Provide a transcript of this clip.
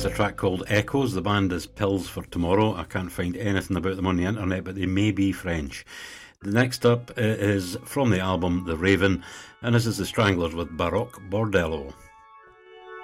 a track called Echoes. The band is Pills for Tomorrow. I can't find anything about them on the internet, but they may be French. The next up is from the album The Raven, and this is the Stranglers with Baroque Bordello.